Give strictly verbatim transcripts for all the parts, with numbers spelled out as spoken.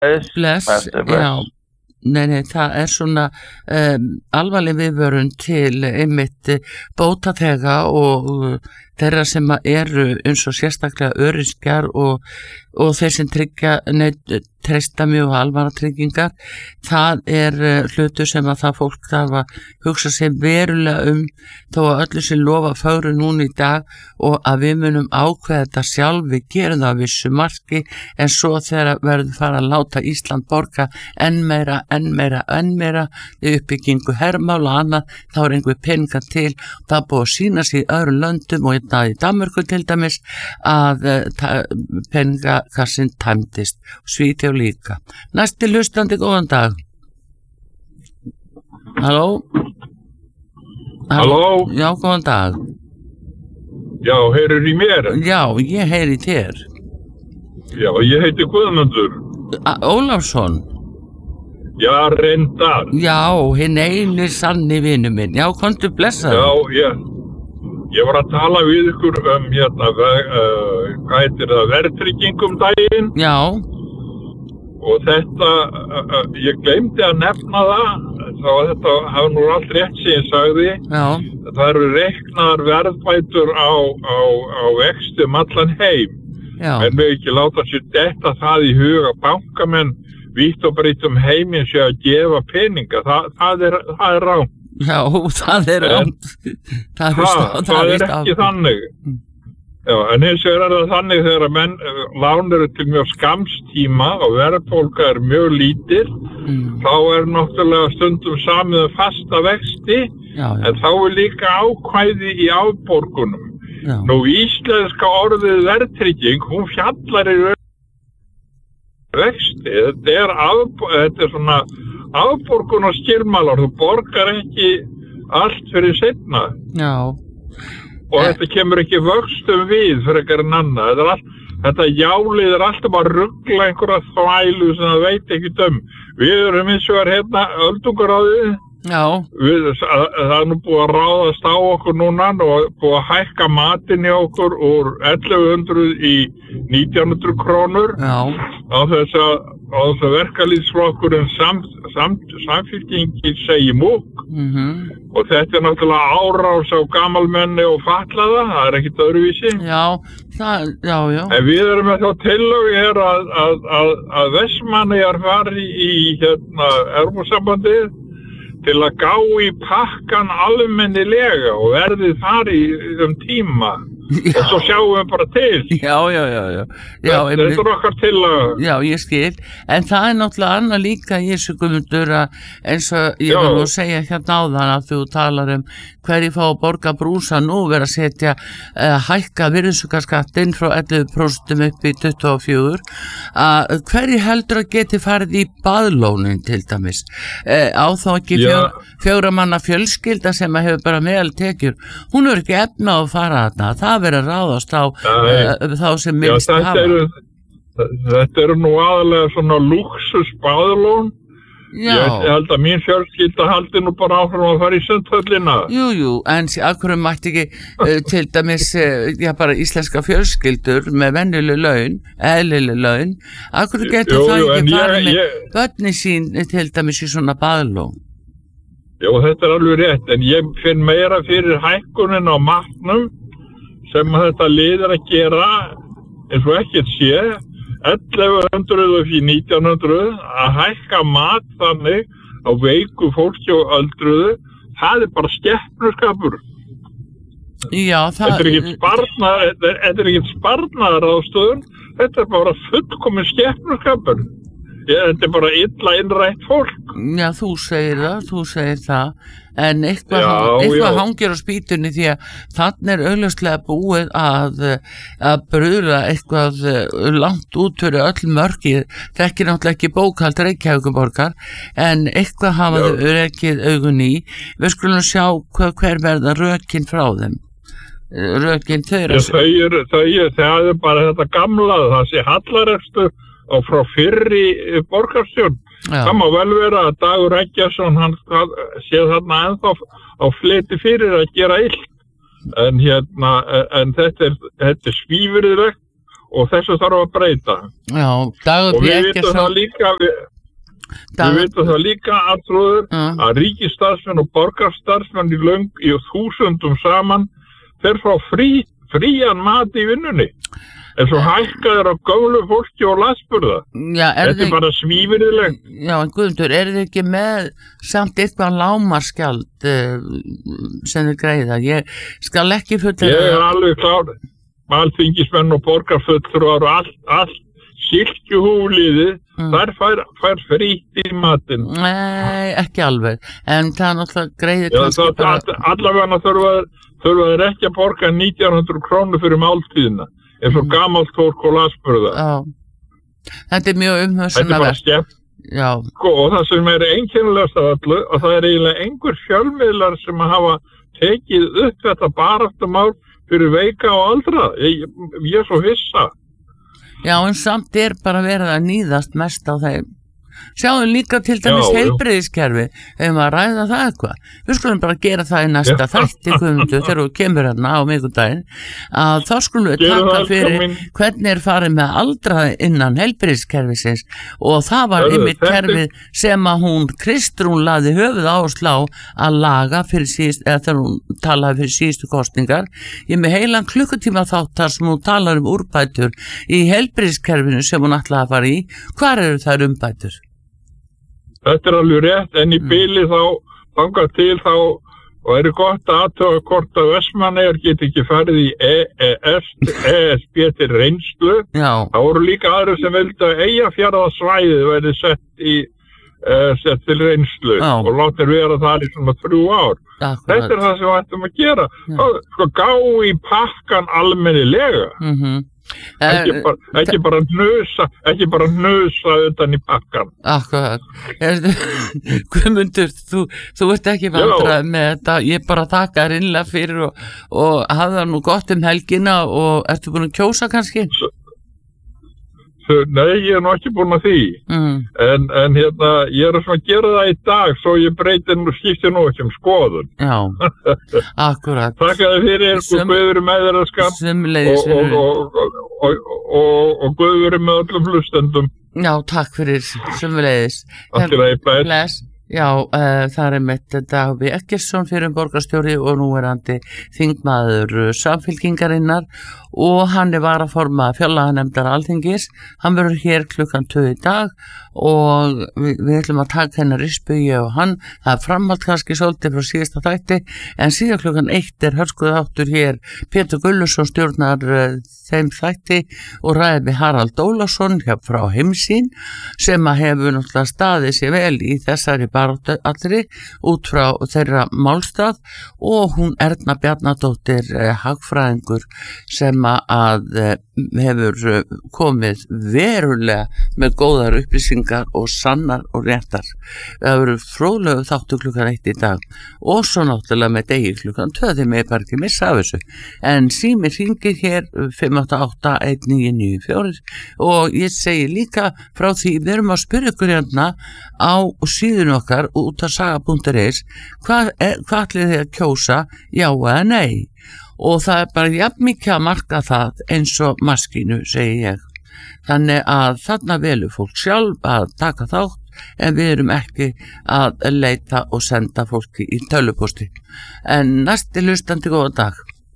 Bless, Bless, bless. já. Nei, nei, það er svona um, alvarleg viðvörun til einmitt bótaþega og uh, þeirra sem eru eins og sérstaklega öryrkjar og, og þeir sem tryggja neitt, treysta mjög almannatryggingar. Það er uh, hlutur sem að það fólk þarf að hugsa sig verulega um þó að öllu sem lofa fögru núna í dag og að við munum ákveða þetta sjálf, við gerum það að vissu marki en svo þegar verður fara að láta Ísland borga enn meira enn meira, enn meira við uppbyggingu hermál og annað, þá er einhver peningar til, það er búið að sína sig í öðrum löndum og það í Danmörku til dæmis að uh, peningakassin tæmdist, Svíþjóð líka. Næsti hlustandi, góðan dag. Halló? Halló? Já, góðan dag. Já, heyrir í mér? Já, ég heyri í þér. Já, ég heiti Guðmundur. A- Ólafsson? Já, reyndar. Já, hinn eini sanni vinur minn. Já, komdu blessaður. Já, ég, ég var að tala við ykkur um hérna, uh, hvað heitir það, verðtryggingum daginn. Já. Og þetta, uh, uh, ég gleymdi að nefna það, þá að þetta hafa nú allt rétt sem ég sagði. Já. Það eru reiknaðar verðbætur á, á, á vextum allan heim. Já. En við ekki láta sér detta það í huga bankamenn vítt og breytt um heiminn sé að gefa peninga. Þa, það er, það er rámt. Já, það er rámt. Það, það, það er ekki þannig. Já, en hins vegar er það þannig þegar að menn lán eru til mjög skamstíma og verðbólga er mjög lítil, mm. þá er náttúrulega stundum samið um fasta vexti, já, já. en þá er líka ákvæði í afborgunum. Já. Nú íslenska orðið verðtrygging, hún fjallar í vexti. Þetta er, af, þetta er svona afborgun og skilmálar, þú borgar ekki allt fyrir seinna. Já. Og eh. þetta kemur ekki vöxtum við fyrir ekkert en annað. Þetta, all, þetta jálið er alltaf bara að ruggla einhverja þvælu sem það veit ekki um. Við erum eins og er hérna öldungaráðið. Já. Við, það er nú búið að ráðast á okkur núna og búið að hækka matinn í okkur úr ellefu hundruð í nítján hundruð krónur. Já. Á þess að, á þess að verkalýðsflokkurinn sam, sam, samfylkingin segi múkk. Mhm. Og þetta er náttúrulega árás á gamalmenni og fatlaða, það er ekkert öðruvísi. Já, það, já, já. En við erum með þá tillögu hér að, að, að, að Vestmannaeyjar fari í hérna Evrópusambandið til að gá í pakkan almennilega og verði þar í um tíma. Já. Og svo sjáum við bara til. Já, já, já, já. já þetta er okkar tillögu. Já, ég skil. En það er náttúrulega annað líka í þessu Guðmundur að eins og ég var nú að segja hérna áðan að þú talar um hverju fá að borga brúsa nú vera að setja uh, hækka virðisaukaskattinn frá ellefu prósent upp í tuttugu og fjögur að hverju heldur að geti farið í baðlónin til dæmis uh, á þá ekki fjög, fjögra manna fjölskylda sem að hefur bara meðal tekjur hún er ekki efna að fara þarna það verið að ráðast á uh, þá sem minnst já, hafa eru, þetta eru nú aðalega svona luxus baðlón. Já. Ég held að mín fjölskylda haldi nú bara áfram að fara í sundhöllina. Jú, jú, en af hverju mætti ekki uh, til dæmis, uh, já bara íslenska fjölskyldur með venjuleg laun, eðlileg laun, af hverju getur jú, það jú, ekki farið með ég... börni sín til dæmis í svona baðlón? Jú, þetta er alveg rétt, en ég finn meira fyrir hækkunin á matnum sem þetta liður að gera eins og ekkert sé. ellefu hundruð og nítján hundruð að hækka mat þannig á veiku fólki og öldruðu, það er bara skepnuskapur. Já, það... Þetta er ekkert sparnaðar, þetta er ekkert sparnaðar ástöðun, þetta er bara fullkomin skepnuskapur. Þetta er bara illa innrætt fólk. Já, þú segir það, þú segir það, en eitthvað, já, eitthvað já. hangir á spýtunni því að þannig er augljóslega búið að, að bröðra eitthvað langt út fyrir öll mörkið, þekkir náttúrulega ekki bókhald Reykjavíkurborgar, en eitthvað hafa þau rekið augun í, við skulum sjá hver, hver verða rökin frá þeim. Rökin þau eru... Já, þau eru, þau eru, það er bara þetta gamla, það sé hallarekstur og frá fyrri borgarstjórn. Já. Það má vel vera að Dagur Eggertsson hann sé þarna ennþá á fleti fyrir að gera illt. En hérna, en þetta er, þetta er svívirðilegt og þessu þarf að breyta. Já, Dagur og við vitum það líka við, við vitum það líka Arnþrúður, uh. að ríkisstarfsmenn og borgarstarfsmenn í löng í þúsundum saman þeir fá frí, frían mat í vinnunni en svo hækkaður á gömlu fólki og lasburða. Já, er þetta er bara svívirðilegt. Já, en Guðmundur, er þið ekki með samt eitthvað lámarskjald uh, sem þið greiða? Ég skal ekki fullera... Ég er alveg klár. Alþingismenn og borgarfulltrúar og allt, allt silkjuhúliðið, mm. þar fær, fær frýtt í matinn. Nei, ekki alveg. En það er náttúrulega greiði kannski það, bara... Allavega þurfa, þurfa þeir ekki að borga nítján hundruð krónur fyrir máltíðina, eins og mm. gamalt fólk og lasburða. Já. Þetta er mjög umhugsunarvert. Þetta er bara skemmt. Já. Og það sem er einkennilegast af öllu, og það er eiginlega einhver fjölmiðlar sem að hafa tekið upp þetta baráttumál fyrir veika og aldra. Ég, ég er svo hissa. Já, en samt er bara verið að níðast mest á þeim. Sjáum líka til dæmis heilbrigðiskerfi, hefum að ræða það eitthvað. Við skulum bara gera það í næsta þætti, Guðmundur, þegar við kemur hérna á miðvikudaginn, að þá skulum við taka fyrir hvernig er farið með aldraði innan heilbrigðiskerfisins og það var einmitt kerfið sem að hún Kristrún laði höfuð áherslu á að laga fyrir síðust, eða þegar hún talaði fyrir síðustu kosningar. Ég er með heilan klukkutíma þáttar sem hún talar um úrbætur í heilbrigðiskerfinu sem hún ætlaði að fara í. Hvar eru þær umbætur? Þetta er alveg rétt, en í bili þá, þangað til þá, og eru gott að aðtöga hvort að Vestmannaeyjar geti ekki farið í E E S, E S B til reynslu. Já. Það voru líka aðrir sem vildu að Eyjafjarðarsvæðið verði sett í uh, sett til reynslu. Já. Og láttir vera það í svona þrjú ár. Akkurat. Þetta er það sem við ættum að gera. Þá, sko, gá í pakkan almennilega. Mhm. Ekki bara, ekki bara hnusa ekki bara hnusa utan í pakkan. Akkurat. Guðmundur, þú, þú ert ekki vandrað með þetta, ég bara taka þér innlega fyrir og, og hafa það nú gott um helgina og ertu búin að kjósa kannski? S Nei, ég er nú ekki búin að því mm. en, en hérna, ég er að gera það í dag svo ég breyti nú, skipti nú ekki um skoðun. Já, akkurat. Takk að þið fyrir og Guður með þeirra skam Sumleiðis og, og, og, og, og, og Guður með öllum hlustendum. Já, takk fyrir sumleiðis. Allt í lagi, bless. Já, uh, það er með Dagur B. Eggertsson fyrir borgarstjóri og núverandi þingmaður Samfylkingarinnar og hann er varaformaður fjárlaganefndar Alþingis. Hann verður hér klukkan tvö í dag og við, við ætlum að taka hennar rispu ég og hann. Það er framhald kannski svolítið frá síðasta þætti en síðan klukkan eitt er hörskuð áttur hér Pétur Gulluðsson stjórnar uh, þeim þætti og ræði við Harald Ólafsson hjá frá Heimsýn sem að hefur náttúrulega staðið sér vel í þessari baráttu allri út frá þeirra málstað og hún Erna Bjarnadóttir eh, hagfræðingur sem að eh, hefur komið verulega með góðar upplýsingar og sannar og réttar. Það verður fróðlegu þáttu klukkan eitt í dag og svo náttúrulega með degi klukkan tvö þegar mig bara ekki missa af þessu. En sími hringir hér fimm átta átta einn níu níu fjögur og ég segi líka frá því við erum að spyrja ykkur hérna á síðun okkar út af saga punktur is hvað, hvað ætlið þið að kjósa já eða nei og það er bara jafn mikið að marka það eins og maskínu segi ég. Þannig að þarna velur fólk sjálf að taka þátt en við erum ekki að leita og senda fólki í tölvuposti. En næsti hlustandi góðan dag.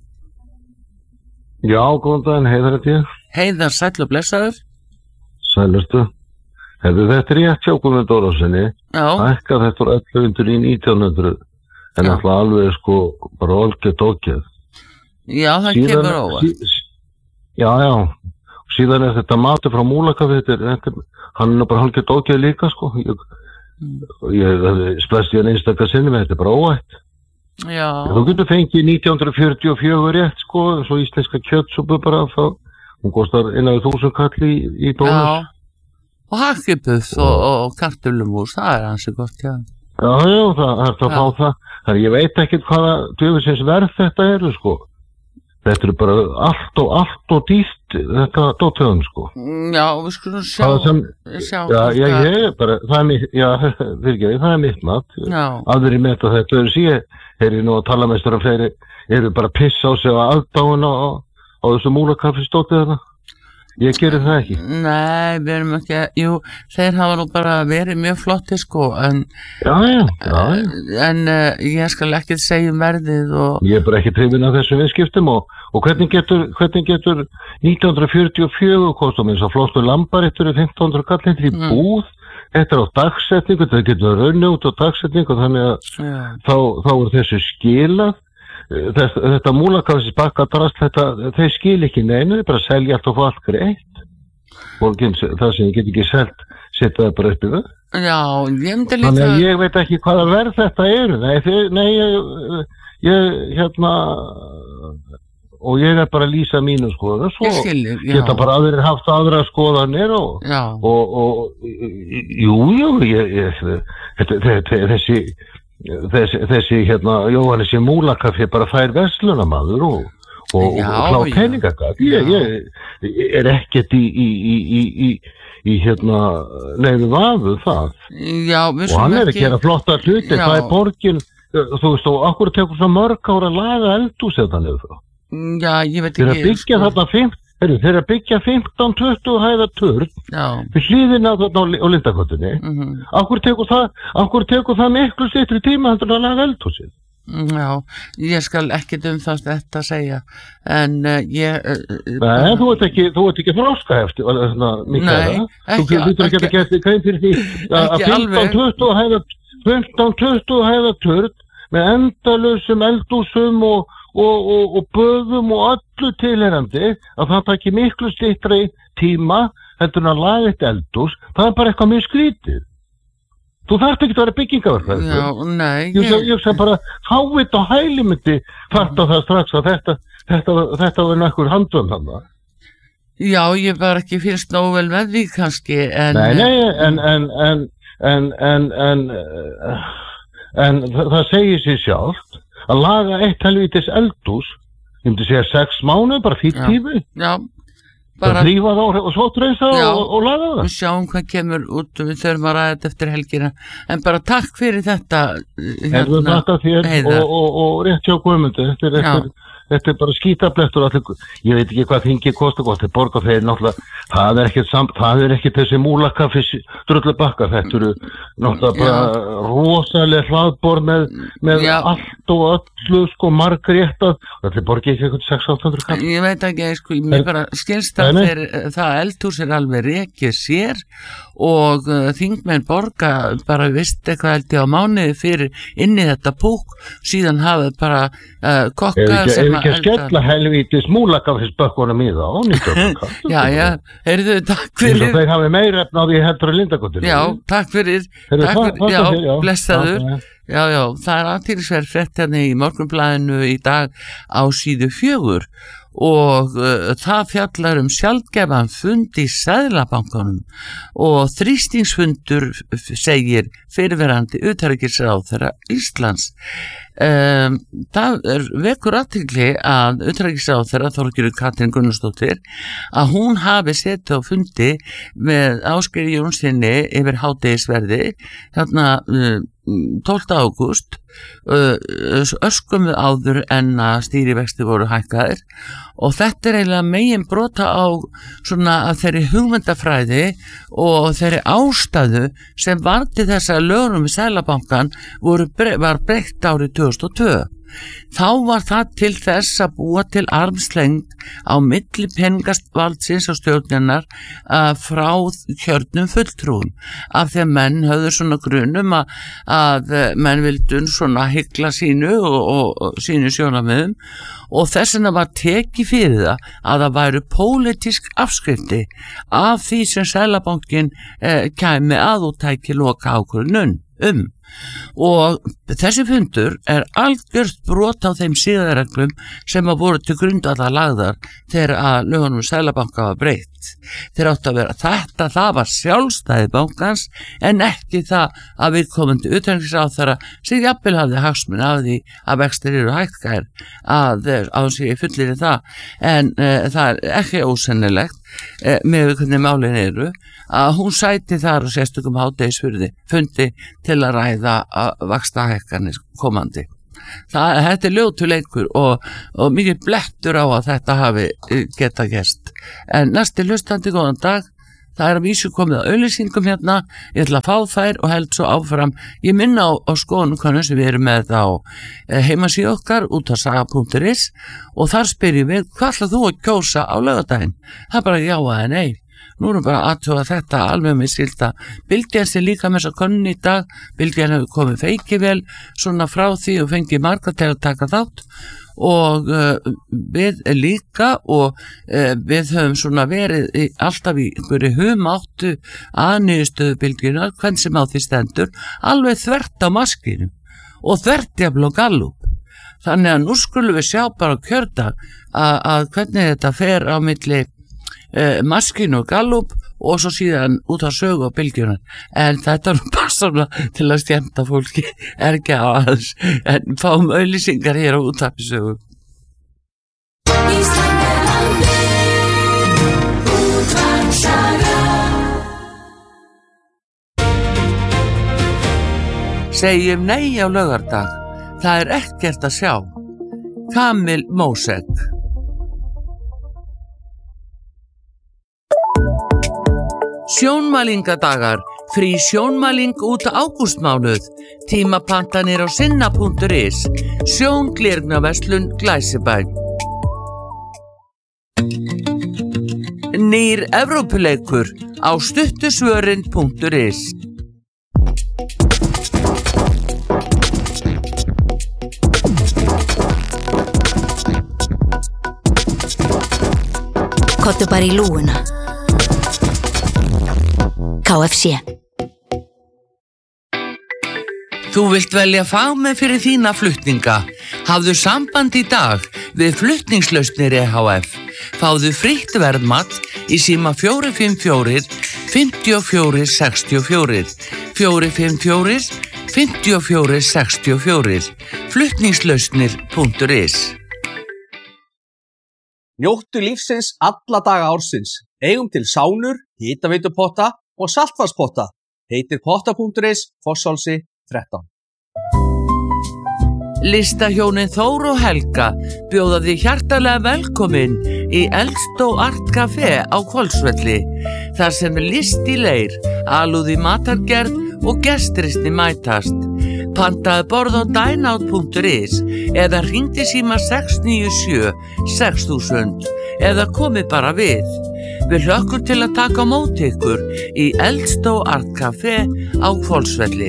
Já, góðan daginn, Heiðar þetta ég. Heiðar, sæll og blessaður. Sælustu. Hefðu þetta er rétt hjá Guðmundur Ólafssoni. Já. Ækka þetta var ellefu hundruð í nítján hundruð en alltaf alveg sko bara olgið tókið. Já, það síðan, kemur óvart. Sí, já, já. Síðan er þetta matur frá Múlakafi, þetta er, hann er bara halkið dókið líka, sko. Ég, mm. ég splæst ég hann einstaklega sinni með þetta, er bara óætt. Já. Þú getur fengið nítján hundruð fjörutíu og fjögur rétt, sko, svo íslenska kjötsúpu bara, þá, hún kostar innan þúsund kall í, í dónus. Já, og hakkibuð og, og kartöflumús, það er hansi gott, já. Já, já, það er það að fá það. Þannig ég veit ekkert hvaða djöfisins verð þetta eru, sko. Þetta er bara allt og allt og dýrt þetta dóttöðum sko. Já, við skulum sjá. Sem, sjá já, ég, ég er bara, það er mitt, já, fyrirgefi, það er mitt mat. Aðri með þetta þetta er síðan, er ég nú að tala með störa fleiri, eru bara að pissa á sig á aðdáin á, á þessu Múlakafi stótið þetta. Ég gerir það ekki. Nei, við erum ekki, jú, þeir hafa nú bara verið mjög flotti sko, en, Já, já, já, já. en uh, ég skal ekki segja um verðið og... Ég er bara ekki trefin af þessum viðskiptum og, og hvernig getur, hvernig getur nítján hundruð fjörutíu og fjögur kostum eins og flottur lambaréttur er fimmtán hundruð kall í Mm. búð, þetta er á dagsetningu, þetta getur raunni út á dagsetningu, þannig að Já, þá, þá er þessu skilað. Þess, þetta múlakafis bakkadrast, þetta, þeir skil ekki neinu, þeir bara selja allt og fá allt greitt. Borgin, það sem ég get ekki selt, setja það bara upp í það. já, ég myndi líka... Þannig að ég veit ekki hvaða verð þetta eru. Nei, þeir, nei ég, ég, hérna, og ég er bara að lýsa mínu skoðan, svo Ég skil, já. geta bara aðrir haft aðra skoðanir og, Já, og, og, jú, jú, ég, ég, þetta, þetta, þessi, þessi, þessi, hérna, Jóhannes í múlakaffi bara fær verslunamaður og, og, Já, og klá já. peningagag. Ég, ég, ég er ekkert í, í, í, í, í, í hérna, neyðu vafu það. já, við Og hann skulum er að gera flotta hluti, Já. það er borgin, þú veist, og okkur tekur svo mörg ára að laga eldhús þetta niður frá. Já, ég veit Þeir ekki... að byggja þarna fimm- heyrðu, þeir að byggja fimmtán til tuttugu hæða turn Já, við hliðina þarna á Li- á Lindakötunni. mhm. Okkur tekur það, okkur tekur það miklu styttri tíma heldur en að laga eldhúsið. Já, ég skal ekki um það þetta segja, en uh, ég... Uh, Nei, þú ert ekki, þú ert ekki þroskaheft, svona, Mikaela. Nei, ekki- Þú getur ekki að ekki- geta grein fyrir því að ekki alveg. fimmtán til tuttugu hæða, fimmtán til tuttugu hæða turn með endalausum eldhúsum og, og, og, og böðum og öllu tilherandi, að það taki miklu styttri tíma heldur en að laga eitt eldhús, það er bara eitthvað mjög skrítið. Þú þarft ekki að vera byggingaverkfræðingur. Já, nei, Ég, ég, ég sem bara fáið á hæli myndi fatta það strax að þetta, þetta, þetta var nokkur handvönd hann. já, ég var ekki fyrst nóg vel með því kannski, en... Nei, nei, en, en, en, en, en, en, uh, en það, það segir sér sjálft að laga eitt helvítis eldhús, ég myndi segja sex mánuð, bara fýtt Já. tími, Já, bara bara... þrýfa það og svo treysa Já. og, og laga það. Við sjáum hvað kemur út og við þurfum að ræða þetta eftir helgina, en bara takk fyrir þetta, Erðu þakka þér Heiðar. og, og, og rétt hjá Guðmundi, þetta er, Já. þetta er, þetta er bara skítablettur allir, ég veit ekki hvað þingið kostar gott, þetta er borga þeir náttúrulega, það er ekkert samt, það er ekkert þessi múlakaffis drullu bakka, þetta eru náttúrulega bara rosalega hlaðbor með, með Já. allt og öllu sko margréttað, þetta er borgið ekki eitthvað sex til átta hundruð kall. Ég veit ekki, sko, mér bara skilst að Nei, nei. þeir, það eldhús er alveg rekið sér og uh, þingmenn borga bara vist eitthvað held ég á mánuði fyrir inn í þetta púk, síðan hafið bara uh, Ef kokka ekki, sem ef ekki að skella helvítis múlakaffis bökkunum í það, nýttu kall. Já, já, heyrðu, takk Eins og fyrir. þeir hafi meira efna á því heldur að Lindakotunni. Já, takk fyrir. Heyrðu, Takk það- fyrir, það já, fyrir, já. blessaður. Já, já. Já, já, það er aðtilsverð frétt hérna í Morgunblaðinu í dag á síðu fjögur og uh, það fjallar um sjaldgæfan fund í Seðlabankanum og þrýstingsfundur segir fyrirverandi utanríkisráðherra Íslands. Um, það er vekur athygli að utanríkisráðherra Þorgerður Katrín Gunnarsdóttir að hún hafi setið á fundi með Ásgeiri Jónsssyni yfir hádegisverði þarna uh, tólfta ágúst uh, öskum við áður en að stýrivexti voru hækkaðir og þetta er eiginlega megin brota á svona að þeirri hugmyndafræði og þeirri ástæðu sem var til þess að lögunum við Seðlabankann voru bre- var breytt árið tvö þúsund og tvö. Þá var það til þess að búa til armslengd á milli peningavaldsins og stjórninnar uh, frá kjörnum fulltrúum af því að menn höfðu svona grunum að, að menn vildun svona hygla sínu og, og, og sínu sjónarmiðum og þess vegna var tekið fyrir það að það væru pólitísk afskrifti af því sem Seðlabankinn eh, kæmi að og tæki loka ákvörðun um. Og þessi fundur er algjört brot á þeim siðareglum sem að voru til grundvallar lagðar þegar að lögunum Seðlabanka var breytt. Þeir áttu að vera þetta, það var sjálfstæði bankans en ekki það að viðkomandi utanríkisráðherra sem jafnvel hafði hagsmuni af því að vextir eru hækkaðir að án sig fullir í það en e, það er ekki ósennilegt e, með hvernig málin eru að hún sæti þar og sérstökum hádegisfurði fundi til að ræða að vaxtahækkanir komandi. það, þetta er ljótuleikur og, og mikið blettur á að þetta hafi geta gerst. En næsti hlustandi, góðan dag, það er að vísu komið á auglýsingum hérna, ég ætla að fá þær og held svo áfram. Ég minna á, á skoðunum sem við erum með á heimasíðu okkar, útvarpssaga punktur is, og þar spyrjum við, hvað ætlað þú að kjósa á laugardaginn? Það er bara já eða nei. Nú erum bara aðtjóða þetta alveg með skilta. Bylgjan sé líka með þess að konun í dag, Bylgjan hefur komið feiki vel svona frá því og fengið marga til að taka þátt og uh, við líka og uh, við höfum svona verið í, alltaf í einhverju humáttu aðniðurstöðu Bylgjunar, hvern sem á því stendur, alveg þvert á maskínum og þvert jafnvel á Gallup. Þannig að nú skulum við sjá bara kjördag að, að hvernig þetta fer á milli uh, maskínu og Gallup og svo síðan út á sögu og Bylgjunar. En þetta er nú bara svona til að skemmta fólki, er ekki aðeins, en fáum auglýsingar hér á útvarpssögu. Segjum nei á laugardag, það er ekkert að sjá. Kamil Mósek. Sjónmælingadagar, frí sjónmæling út ágústmánuð, tímapantanir á sinna punktur is, sjónglirnaverslun Glæsibæ. Nýr Evrópuleikur á stuttusvörin punktur is. Kottu bara í lúuna. K F C. Þú vilt velja fagmenn fyrir þína flutninga. Hafðu samband í dag við flutningslausnir E H F. Fáðu frítt verðmat í síma fjögur fimm fjögur, fimm fjögur sex fjögur, fjögur fimm fjögur, fimm fjögur sex fjögur, flutningslausnir punktur is. Njóttu lífsins alla daga ársins. Eigum til sánur, hitaveitupotta og saltvatnspotta. Heitir potta punktur is, Fossálsi þrettán. Listahjónin Þór og Helga bjóða þig hjartalega velkomin í Eldstó Art Café á Hvolsvelli. Þar sem er list í leir, alúð í matargerð og gestristni mætast. Pantaðu borð á dineout punktur is eða hringdu í síma sex níu sjö sex þúsund eða komið bara við. Við hlökkum til að taka á móti ykkur í Eldstó Art Café á Hvolsvelli.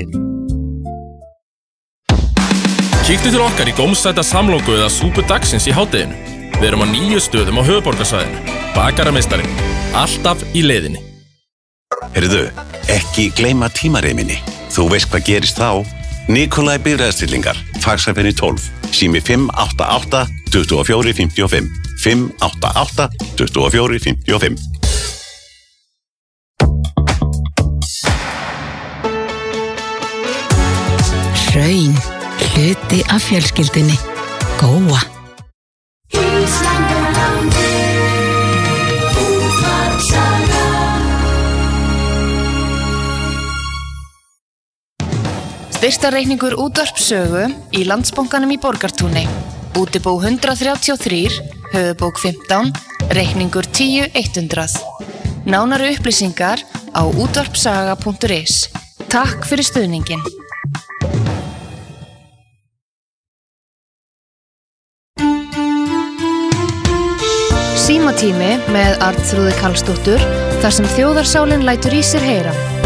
Kíktu til okkar í gómsæta samloku eða súpu dagsins í hádeginu. Við erum á níu stöðum á höfuðborgarsvæðinu. Bakarameistarinn, alltaf í leiðinni. Heyrðu, ekki gleyma tímareiminni. Þú veist hvað gerist þá. Nikolai bifreiðastillingar, Faxafenni tólf, sími fimm átta átta, tuttugu og fjögur fimmtíu og fimm, fimm átta átta, tuttugu og fjögur fimmtíu og fimm. Hraun, hluti af fjölskyldunni. Góa. Styrktarreikningur útvarpssögu í Landsbankanum í Borgartúni. Útibú hundrað þrjátíu og þrjú, höfuðbók fimmtán, reikningur tíu hundrað. Nánari upplýsingar á útvarpssaga punktur is. Takk fyrir stuðningin. Símatími með Arnþrúði Karlsdóttur, þar sem þjóðarsálin lætur í sér heyra.